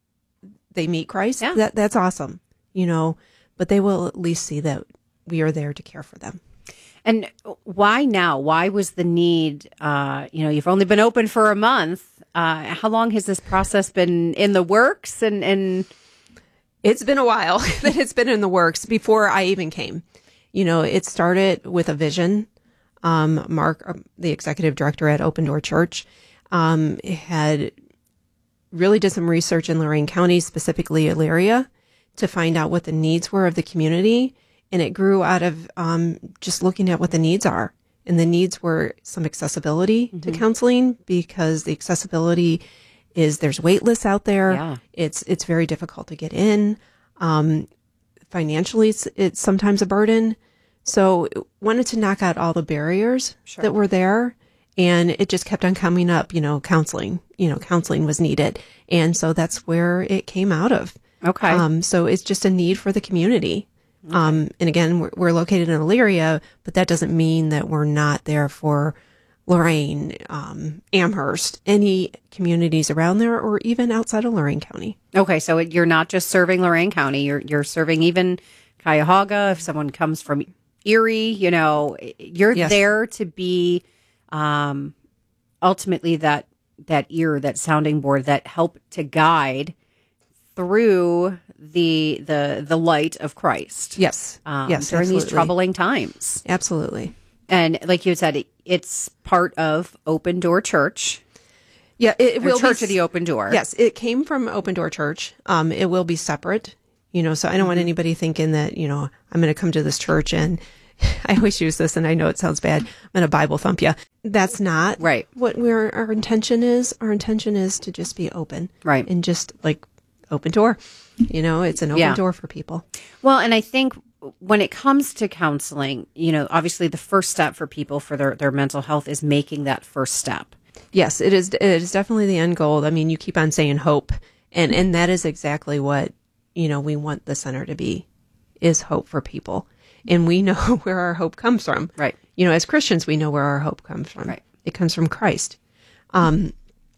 they meet Christ, Yeah. that that's awesome, you know, but they will at least see that we are there to care for them. And why now? Why was the need, uh, you know, you've only been open for a month. Uh, how long has this process been in the works? And, and it's been a while that it's been in the works before I even came. You know, it started with a vision. Um, Mark, the executive director at Open Door Church, um, had really did some research in Lorain County, specifically Elyria, to find out what the needs were of the community. And it grew out of um, just looking at what the needs are. And the needs were some accessibility mm-hmm. to counseling, because the accessibility is there's wait lists out there. Yeah. It's it's very difficult to get in. Um, financially, it's, it's sometimes a burden. So wanted to knock out all the barriers Sure. that were there. And it just kept on coming up, you know, counseling, you know, counseling was needed. And so that's where it came out of. Okay. Um, so it's just a need for the community. Okay. Um, and again, we're, we're located in Elyria, but that doesn't mean that we're not there for Lorain, um, Amherst, any communities around there, or even outside of Lorain County. Okay, so you're not just serving Lorain County, you're you're serving even Cuyahoga. If someone comes from Erie, you know, you're Yes. there to be um, ultimately that that ear, that sounding board, that help to guide through the the the light of Christ. Yes, um, yes, during these absolutely. troubling times. Absolutely. And like you said, it, it's part of Open Door Church. Yeah, it, it Or will Church be, of the Open Door. Yes, it came from Open Door Church. Um, it will be separate, you know. So I don't want Mhm. anybody thinking that, you know, I'm going to come to this church and I always use this, and I know it sounds bad. I'm going to Bible thump you. That's not right. What we're, our intention is. Our intention is to just be open, right, and just like open door. You know, it's an open Yeah. door for people. Well, and I think when it comes to counseling, you know, obviously the first step for people for their, their mental health is making that first step. Yes, it is. It is definitely the end goal. I mean, you keep on saying hope, and and that is exactly what, you know, we want the center to be, is hope for people, and we know where our hope comes from. Right. You know, as Christians, we know where our hope comes from. Right. It comes from Christ. Um.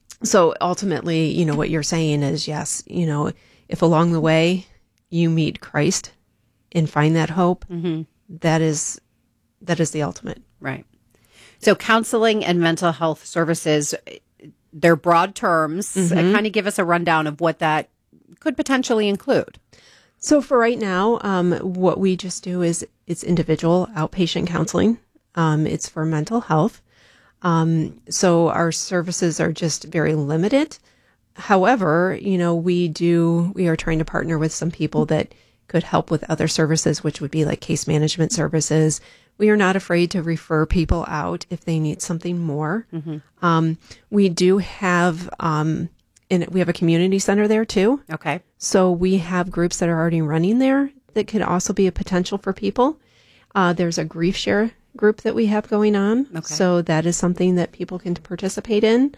So ultimately, you know, what you're saying is, yes, you know, if along the way you meet Christ and find that hope, Mhm. that is that is the ultimate. Right. So counseling and mental health services, they're broad terms. Mhm. Kind of give us a rundown of what that could potentially include. So for right now, um, what we just do is it's individual outpatient counseling. Um, it's for mental health. Um, so our services are just very limited. However, you know, we do, we are trying to partner with some people that could help with other services, which would be like case management services. We are not afraid to refer people out if they need something more. Mhm. Um, we do have, um, and we have a community center there too. Okay. So we have groups that are already running there that could also be a potential for people. Uh, there's a grief share group that we have going on. Okay. So that is something that people can participate in.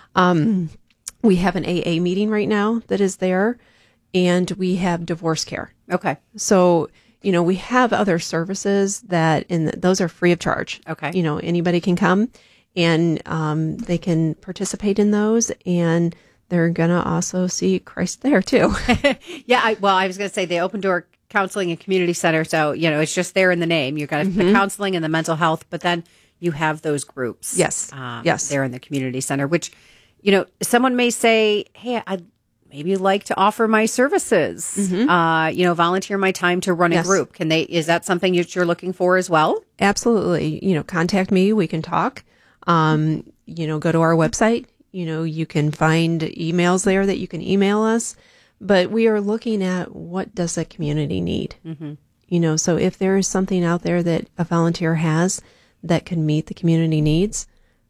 Um, we have an A A meeting right now that is there, and we have divorce care. Okay. So, you know, we have other services that, and those are free of charge. Okay. You know, anybody can come and um, they can participate in those, and they're going to also see Christ there too. Yeah. I, well, I was going to say the Open Door Counseling and Community Center. So, you know, it's just there in the name. You've got the Mhm. counseling and the mental health, but then you have those groups. Yes. Um, Yes. There in the community center, which, you know, someone may say, hey, I'd maybe like to offer my services, Mhm. uh, you know, volunteer my time to run a Yes. group. Can they, is that something that you're looking for as well? Absolutely. You know, contact me. We can talk. Um, you know, go to our website. You know, you can find emails there that you can email us. But we are looking at what does the community need. Mhm. You know, so if there is something out there that a volunteer has that can meet the community needs,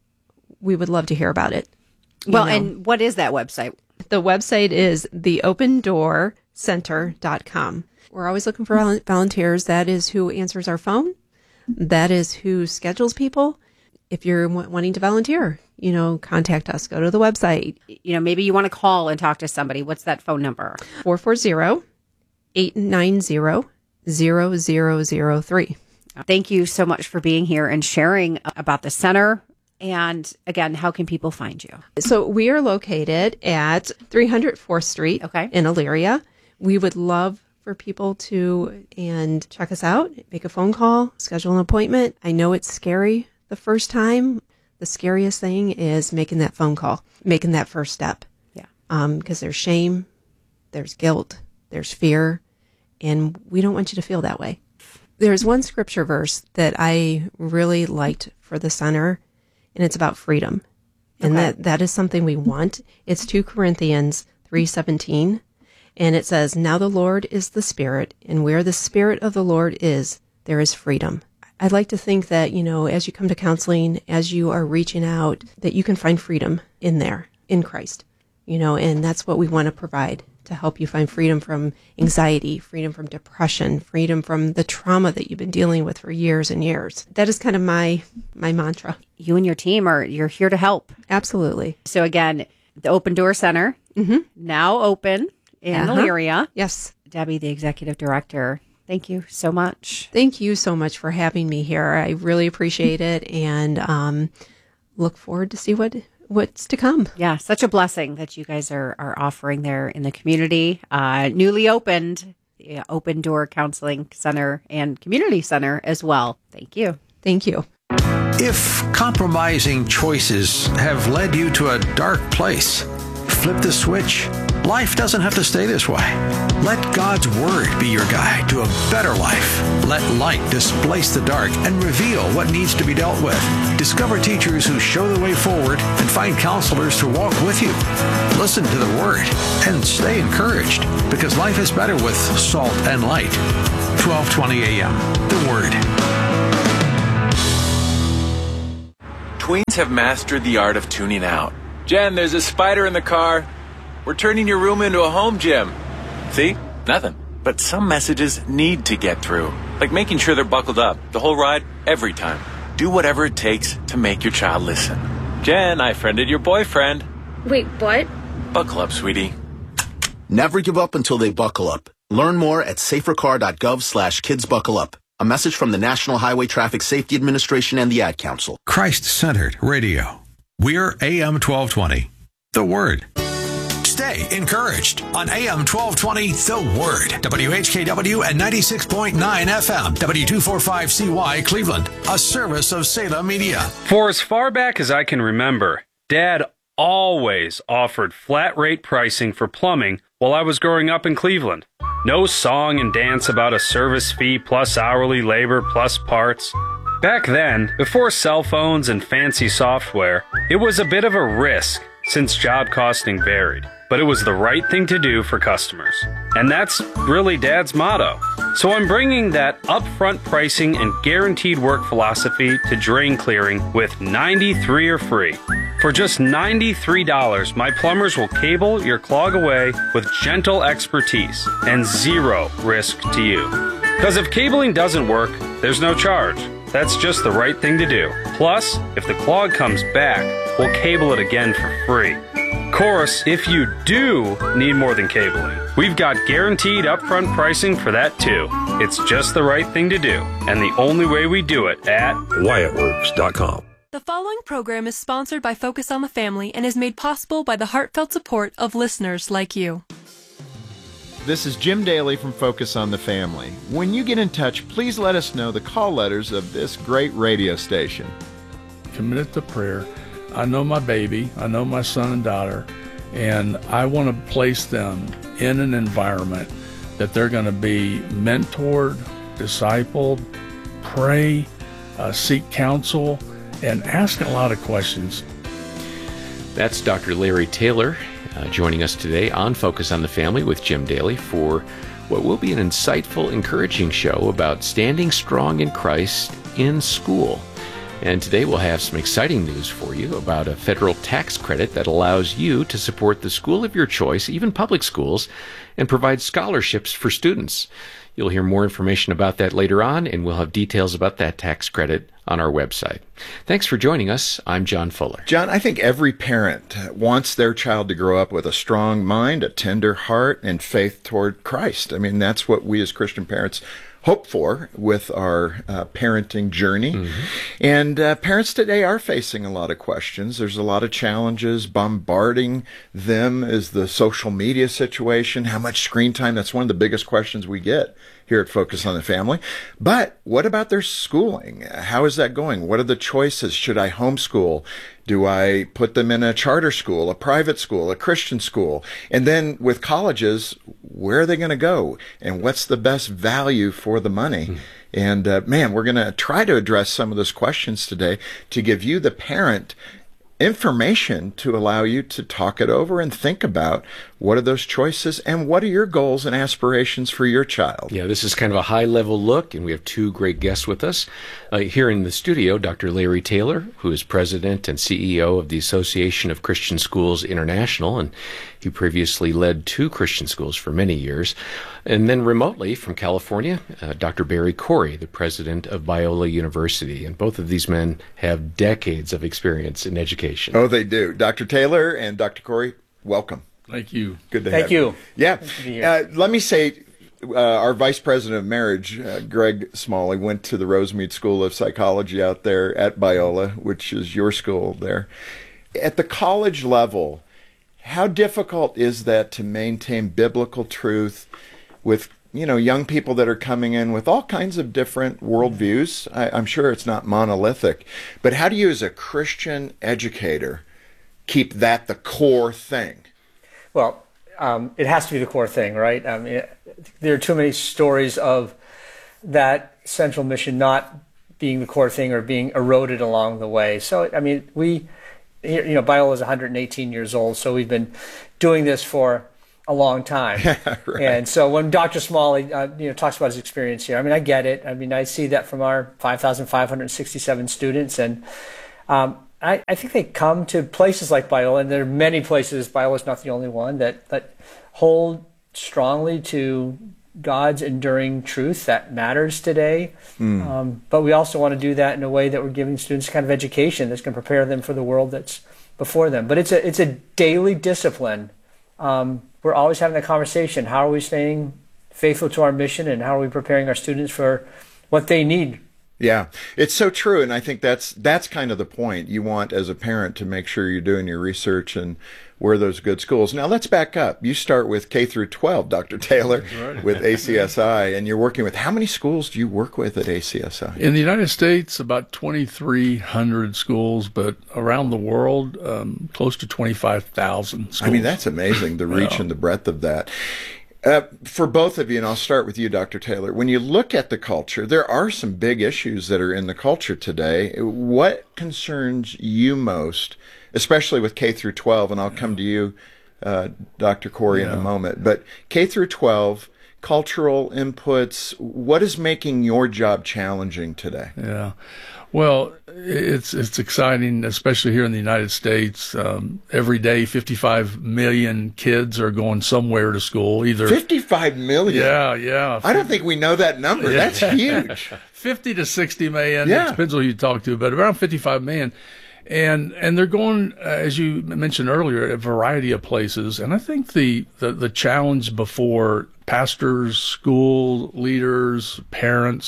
we would love to hear about it. You Well, know. and what is that website? The website is the open door center dot com. We're always looking for vol- volunteers. That is who answers our phone. That is who schedules people. If you're w- wanting to volunteer, you know, contact us. Go to the website. You know, maybe you want to call and talk to somebody. What's that phone number? four four zero, eight nine zero, zero zero zero three. Thank you so much for being here and sharing about the center. And again, how can people find you? So we are located at three hundred fourth Street okay. in Elyria. We would love for people to and check us out, make a phone call, schedule an appointment. I know it's scary the first time. The scariest thing is making that phone call, making that first step. Yeah. Um, because there's shame, there's guilt, there's fear, and we don't want you to feel that way. There's one scripture verse that I really liked for the center, and it's about freedom. And Okay. that, that is something we want. It's two Corinthians three seventeen. And it says, now the Lord is the Spirit, and where the Spirit of the Lord is, there is freedom. I'd like to think that, you know, as you come to counseling, as you are reaching out, that you can find freedom in there, in Christ, you know, and that's what we want to provide to help you find freedom from anxiety, freedom from depression, freedom from the trauma that you've been dealing with for years and years. That is kind of my, my mantra. You and your team are, you're here to help. Absolutely. So again, the Open Door Center, mm-hmm. now open in Uh-huh. Elyria. Yes. Debbie, the executive director, thank you so much. Thank you so much for having me here. I really appreciate it. And um, look forward to see what what's to come. Yeah, such a blessing that you guys are, are offering there in the community. Uh, newly opened, yeah, Open Door Counseling Center and Community Center as well. Thank you. Thank you. If compromising choices have led you to a dark place, flip the switch. Life doesn't have to stay this way. Let God's Word be your guide to a better life. Let light displace the dark and reveal what needs to be dealt with. Discover teachers who show the way forward and find counselors to walk with you. Listen to the Word and stay encouraged, because life is better with salt and light. twelve twenty a.m. The Word. Tweens have mastered the art of tuning out. Jen, there's a spider in the car. We're turning your room into a home gym. See? Nothing. But some messages need to get through. Like making sure they're buckled up the whole ride, every time. Do whatever it takes to make your child listen. Jen, I friended your boyfriend. Wait, what? Buckle up, sweetie. Never give up until they buckle up. Learn more at safercar.gov slash kids buckle up. A message from the National Highway Traffic Safety Administration and the Ad Council. Christ-centered radio. We're A M twelve twenty. The Word. Stay encouraged on A M twelve twenty, The Word. W H K W and ninety-six point nine F M. W two forty-five C Y, Cleveland. A service of Salem Media. For as far back as I can remember, Dad always offered flat rate pricing for plumbing while I was growing up in Cleveland. No song and dance about a service fee plus hourly labor plus parts. Back then, before cell phones and fancy software, it was a bit of a risk since job costing varied, but it was the right thing to do for customers. And that's really Dad's motto. So I'm bringing that upfront pricing and guaranteed work philosophy to drain clearing with ninety-three or free. For just ninety-three dollars, my plumbers will cable your clog away with gentle expertise and zero risk to you. Because if cabling doesn't work, there's no charge. That's just the right thing to do. Plus, if the clog comes back, we'll cable it again for free. Of course, if you do need more than cabling, we've got guaranteed upfront pricing for that too. It's just the right thing to do, and the only way we do it at Wyatt Works dot com. The following program is sponsored by Focus on the Family and is made possible by the heartfelt support of listeners like you. This is Jim Daly from Focus on the Family. When you get in touch, please let us know the call letters of this great radio station. Committed to prayer. I know my baby, I know my son and daughter, and I want to place them in an environment that they're going to be mentored, discipled, pray, uh, seek counsel, and ask a lot of questions. That's Doctor Larry Taylor uh, joining us today on Focus on the Family with Jim Daly for what will be an insightful, encouraging show about standing strong in Christ in school. And today we'll have some exciting news for you about a federal tax credit that allows you to support the school of your choice, even public schools, and provide scholarships for students. You'll hear more information about that later on, and we'll have details about that tax credit on our website. Thanks for joining us. I'm John Fuller. John, I think every parent wants their child to grow up with a strong mind, a tender heart, and faith toward Christ. I mean, that's what we as Christian parents hope for with our uh, parenting journey. Mm-hmm. And uh, parents today are facing a lot of questions. There's a lot of challenges bombarding them. Is the social media situation, how much screen time? That's one of the biggest questions we get here at Focus on the Family. But what about their schooling? How is that going? What are the choices? Should I homeschool? Do I put them in a charter school, a private school, a Christian school? And then with colleges, where are they going to go? And what's the best value for the money? Mm. And uh, man, we're going to try to address some of those questions today to give you, the parent, information to allow you to talk it over and think about what are those choices and what are your goals and aspirations for your child. Yeah, this is kind of a high-level look, and we have two great guests with us. Uh, here in the studio, Doctor Larry Taylor, who is president and C E O of the Association of Christian Schools International, and he previously led two Christian schools for many years. And then remotely from California, uh, Doctor Barry Corey, the president of Biola University. And both of these men have decades of experience in education. Oh, they do. Doctor Taylor and Doctor Corey, welcome. Thank you. Good to Thank have you. you. Yeah. Uh, let me say, uh, our vice president of marriage, uh, Greg Smalley, went to the Rosemead School of Psychology out there at Biola, which is your school there. At the college level, how difficult is that to maintain biblical truth with, you know, young people that are coming in with all kinds of different worldviews? I, I'm sure it's not monolithic, but how do you, as a Christian educator, keep that the core thing? Well, um, it has to be the core thing, right? I mean, there are too many stories of that central mission not being the core thing or being eroded along the way. So, I mean, we, you know, Biola is one hundred eighteen years old, so we've been doing this for a long time. Right. And so when Doctor Smalley, uh, you know, talks about his experience here, I mean, I get it. I mean, I see that from our five thousand five hundred sixty-seven students, and um, I, I think they come to places like Biola, and there are many places, Biola is not the only one, that, that hold strongly to God's enduring truth that matters today. Mm. Um, but we also want to do that in a way that we're giving students kind of education that's going to prepare them for the world that's before them. But it's a it's a daily discipline. Um, we're always having that conversation. How are we staying faithful to our mission, and how are we preparing our students for what they need? Yeah, it's so true, and I think that's that's kind of the point. You want, as a parent, to make sure you're doing your research and where those good schools. Now, let's back up. You start with K through twelve, Doctor Taylor, right, with A C S I, and you're working with, how many schools do you work with at A C S I? In the United States, about twenty-three hundred schools, but around the world, um, close to twenty-five thousand schools. I mean, that's amazing, the reach yeah. and the breadth of that. Uh, for both of you, and I'll start with you, Doctor Taylor, when you look at the culture, there are some big issues that are in the culture today. What concerns you most, especially with K through twelve, and I'll come to you, uh, Doctor Corey, yeah. in a moment, but K through twelve, cultural inputs, what is making your job challenging today? Yeah. Well, it's it's exciting, especially here in the United States. Um, every day, fifty-five million kids are going somewhere to school. Either fifty-five million. Yeah, yeah. I don't think we know that number. Yeah. That's huge. Fifty to sixty million. Yeah. It depends who you talk to, but around fifty-five million. And and they're going, uh, as you mentioned earlier, a variety of places. And I think the, the, the challenge before pastors, school leaders, parents,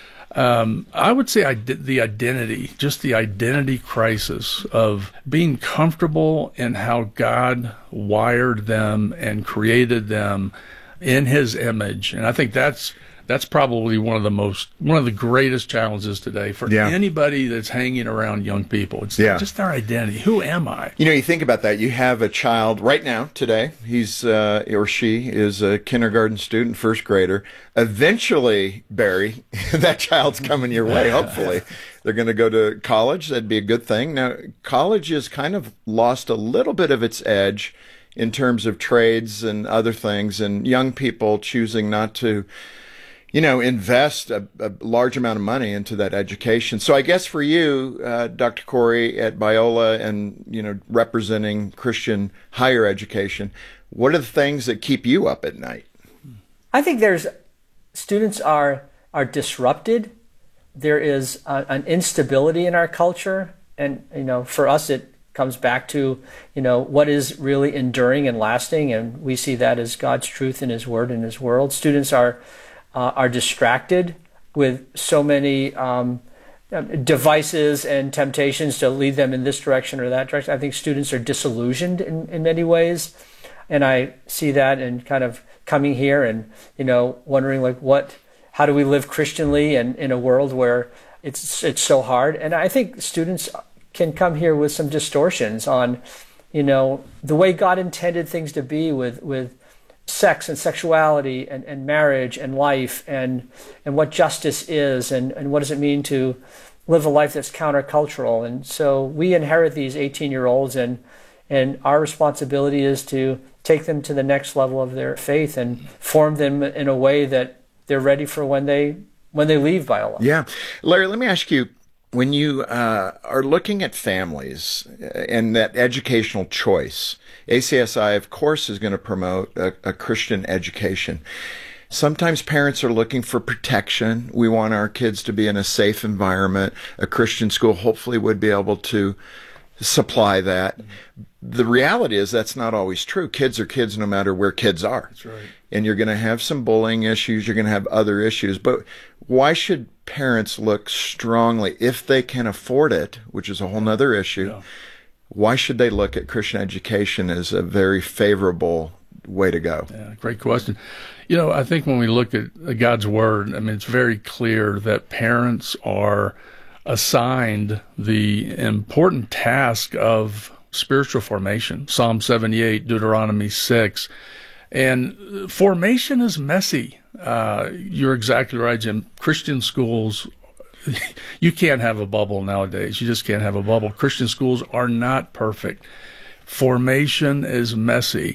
Um, I would say I did the identity, just the identity crisis of being comfortable in how God wired them and created them in His image. And I think that's that's probably one of the most, one of the greatest challenges today for yeah. anybody that's hanging around young people. It's yeah. just their identity. Who am I? You know, you think about that. You have a child right now, today, he's uh, or she is a kindergarten student, first grader. Eventually, Barry, that child's coming your way, hopefully. They're going to go to college. That'd be a good thing. Now, college has kind of lost a little bit of its edge in terms of trades and other things, and young people choosing not to, you know, invest a, a large amount of money into that education. So I guess for you, uh, Doctor Corey, at Biola and, you know, representing Christian higher education, what are the things that keep you up at night? I think there's, students are, are disrupted. There is a, an instability in our culture. And, you know, for us, it comes back to, you know, what is really enduring and lasting. And we see that as God's truth in His word and His world. Students are, Uh, are distracted with so many um, devices and temptations to lead them in this direction or that direction. I think students are disillusioned in, in many ways, and I see that in kind of coming here and, you know, wondering like what, how do we live Christianly and in a world where it's it's so hard. And I think students can come here with some distortions on, you know, the way God intended things to be with with. sex and sexuality and, and marriage and life and and what justice is and, and what does it mean to live a life that's countercultural. And so we inherit these eighteen-year-olds, and and our responsibility is to take them to the next level of their faith and form them in a way that they're ready for when they when they leave Biola. Yeah. Larry, let me ask you, when you uh, are looking at families and that educational choice, A C S I, of course, is going to promote a, a Christian education. Sometimes parents are looking for protection. We want our kids to be in a safe environment. A Christian school hopefully would be able to supply that. The reality is that's not always true. Kids are kids no matter where kids are. That's right. And you're going to have some bullying issues. You're going to have other issues. But why should parents look strongly, if they can afford it, which is a whole nother issue, yeah. why should they look at Christian education as a very favorable way to go? Yeah, great question. You know, I think when we look at God's Word, I mean, it's very clear that parents are assigned the important task of spiritual formation. Psalm seventy-eight, Deuteronomy six. And formation is messy. Uh, you're exactly right, Jim. Christian schools, you can't have a bubble nowadays. You just can't have a bubble. Christian schools are not perfect. Formation is messy.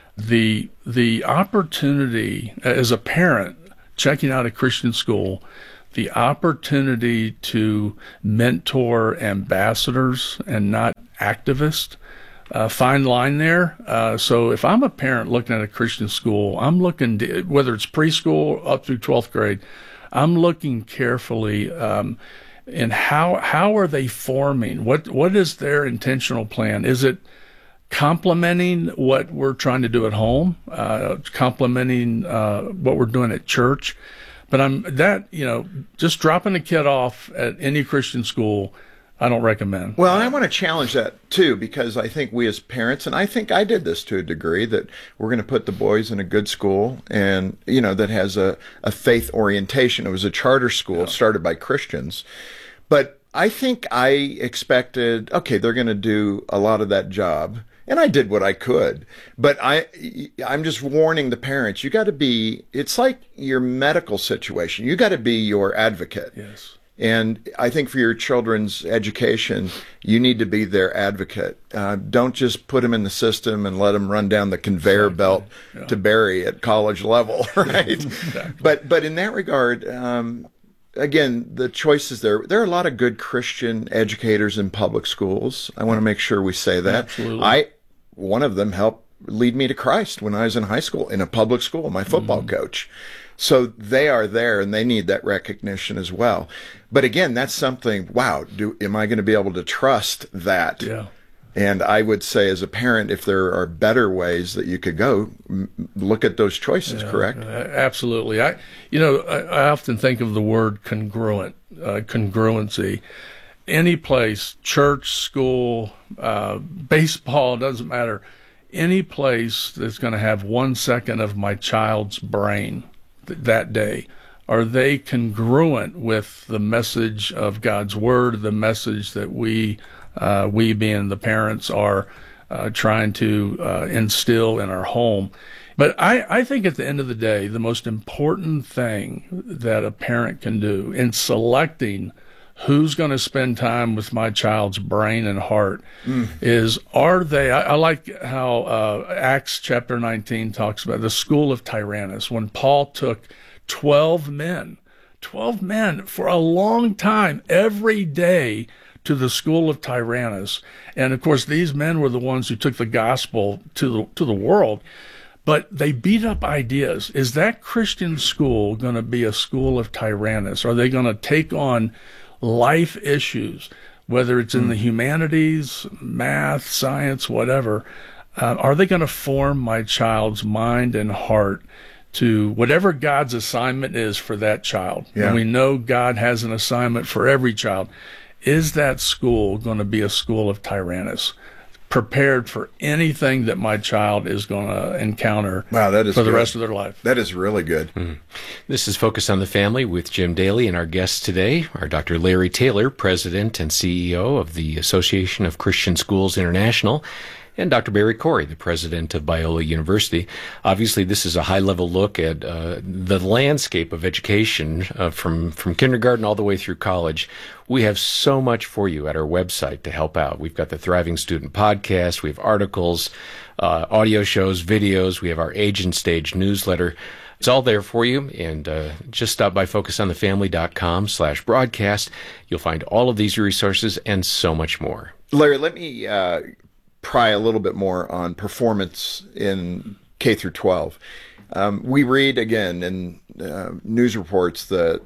The the opportunity as a parent checking out a Christian school, the opportunity to mentor ambassadors and not activists, uh, fine line there. Uh, so if I'm a parent looking at a Christian school, I'm looking, to, whether it's preschool up through twelfth grade, I'm looking carefully um, in how how are they forming? What what is their intentional plan? Is it complementing what we're trying to do at home, uh, complementing uh, what we're doing at church? But I'm that, you know, just dropping a kid off at any Christian school, I don't recommend. Well, I want to challenge that too, because I think we as parents, and I think I did this to a degree, that we're going to put the boys in a good school and, you know, that has a, a faith orientation. It was a charter school yeah. started by Christians. But I think I expected, okay, they're going to do a lot of that job. And I did what I could, but I, I'm just warning the parents, you got to be, it's like your medical situation. You got to be your advocate. Yes. And I think for your children's education, you need to be their advocate. Uh, don't just put them in the system and let them run down the conveyor exactly. belt yeah. to Barry at college level, right? exactly. But, but in that regard, um, again, the choices there, there are a lot of good Christian educators in public schools. I want to make sure we say that. Absolutely. I, one of them helped lead me to Christ when I was in high school, in a public school, my football mm. coach. So they are there and they need that recognition as well. But again, that's something, wow, do, am I going to be able to trust that? Yeah. And I would say as a parent, if there are better ways that you could go, m- look at those choices, yeah, correct? Absolutely. I, you know, I, I often think of the word congruent, uh, congruency. Any place, church, school, uh, baseball, doesn't matter. Any place that's going to have one second of my child's brain th- that day, are they congruent with the message of God's Word, the message that we Uh, we being the parents are uh, trying to uh, instill in our home? But I, I think at the end of the day, the most important thing that a parent can do in selecting who's going to spend time with my child's brain and heart mm. is, are they, I, I like how uh, Acts chapter nineteen talks about the school of Tyrannus, when Paul took twelve men, twelve men for a long time, every day, to the school of Tyrannus. And of course, these men were the ones who took the gospel to the, to the world, but they beat up ideas. Is that Christian school going to be a school of Tyrannus? Are they going to take on life issues, whether it's in mm. the humanities, math, science, whatever? Uh, are they going to form my child's mind and heart to whatever God's assignment is for that child? Yeah. And we know God has an assignment for every child. Is that school going to be a school of Tyrannus, prepared for anything that my child is going to encounter wow, that is for the good. rest of their life? That is really good. Mm-hmm. This is Focus on the Family with Jim Daly, and our guests today are Doctor Larry Taylor, President and C E O of the Association of Christian Schools International, and Doctor Barry Corey, the president of Biola University. Obviously, this is a high-level look at uh, the landscape of education uh, from, from kindergarten all the way through college. We have so much for you at our website to help out. We've got the Thriving Student Podcast. We have articles, uh, audio shows, videos. We have our Agent Stage newsletter. It's all there for you, and uh, just stop by focusonthefamily.com slash broadcast. You'll find all of these resources and so much more. Larry, let me uh, pry a little bit more on performance in K through twelve. Um, we read, again, in uh, news reports that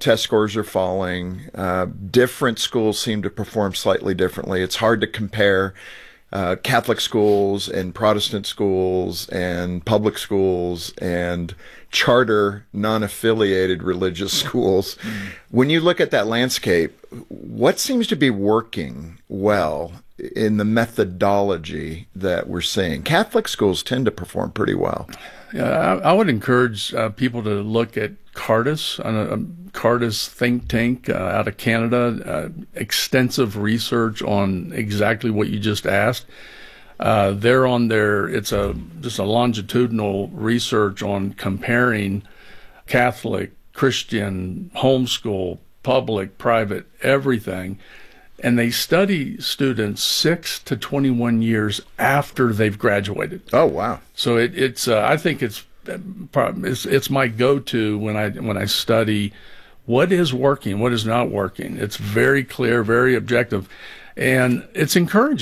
test scores are falling. Uh, different schools seem to perform slightly differently. It's hard to compare uh, Catholic schools and Protestant schools and public schools and charter non-affiliated religious schools. Mm-hmm. When you look at that landscape, what seems to be working well in the methodology that we're seeing? Catholic schools tend to perform pretty well. Yeah, I, I would encourage uh, people to look at Cardis, a, a Cardis think tank uh, out of Canada, uh, extensive research on exactly what you just asked. Uh, they're on their, it's a just a longitudinal research on comparing Catholic, Christian, homeschool, public, private, everything. And they study students six to twenty-one years after they've graduated. Oh, wow. So it, it's, uh, I think it's, it's, it's my go-to when I, when I study what is working, what is not working. It's very clear, very objective, and it's encouraging.